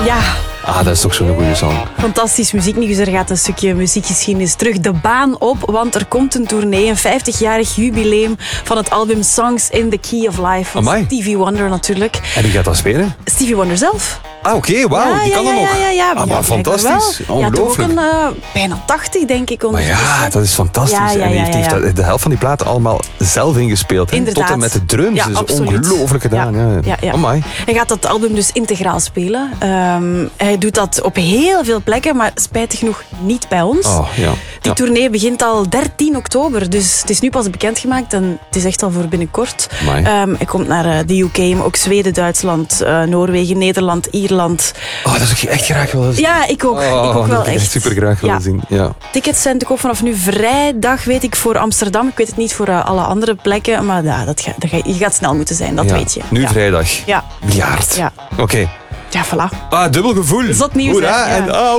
Ja. Ah, dat is toch zo'n goede song. Fantastisch muzieknieuws. Er gaat een stukje muziekgeschiedenis terug de baan op, want er komt een tournee, een 50-jarig jubileum van het album Songs in the Key of Life van Amai. Stevie Wonder natuurlijk. En die gaat dat spelen? Stevie Wonder zelf. Ah, oké, wauw, die kan dan nog. Ja, Ah, maar fantastisch. Ja, toch ook Ongelooflijk. bijna 80, denk ik. Maar ja, dat is fantastisch. Ja. En hij heeft de helft van die platen allemaal zelf ingespeeld. Hè? Inderdaad. Tot en met de drums. Ja, dat is absoluut. ongelooflijk gedaan. Ja. Amai. Hij gaat dat album dus integraal spelen. Hij doet dat op heel veel plekken, maar spijtig genoeg niet bij ons. Oh, ja. Die tournee begint al 13 oktober, dus het is nu pas bekendgemaakt en het is echt al voor binnenkort. Amai. Hij komt naar de UK, maar ook Zweden, Duitsland, Noorwegen, Nederland, Ierland. Oh, dat zou ik echt graag willen zien. Ja, ik ook. Oh, ik ook wel dat zou ik echt super graag willen zien. Ja. Tickets zijn te koop vanaf nu vrijdag, weet ik, voor Amsterdam. Ik weet het niet voor alle andere plekken, maar ja, je gaat snel moeten zijn, dat Ja. weet je. Nu Ja. vrijdag. Ja. Miljard. Ja. Oké. Ja, voilà. Ah, dubbel gevoel. Zot nieuws, Hoera. hè? Ja. En